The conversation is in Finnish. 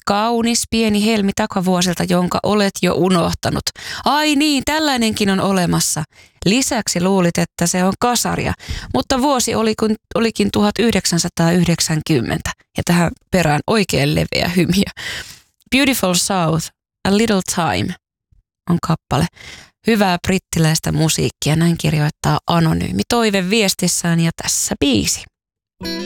kaunis pieni helmi takavuosilta, jonka olet jo unohtanut. Ai niin, tällainenkin on olemassa. Lisäksi luulit, että se on kasaria, mutta vuosi olikin 1990 ja tähän perään oikein leveä hymiö. Beautiful South, A Little Time on kappale. Hyvää brittiläistä musiikkia, näin kirjoittaa Anonyymi toive viestissään ja tässä biisi.